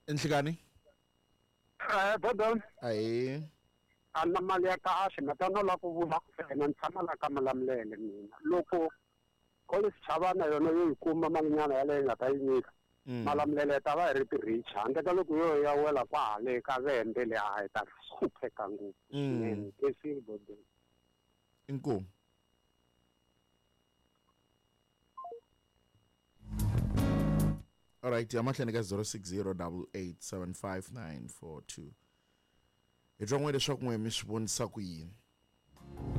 Enhlikani? Bodon. Aye. Ana mali ya kahle natano la ku vula na ntshama la ka malamulele mina loko college chavana yona yo ikuma mangunyana ya le nga ta yinyika malamulele ta va ri ti-rich handle ka loko yo ya wela kwa hale ka vende le a ta hlupheka ngopfu swinene kesi Bodon. Inkomo. All right, yamahlene ka 0608875942. Ejongwe leswaku n'we mi swi vonisa ku yini?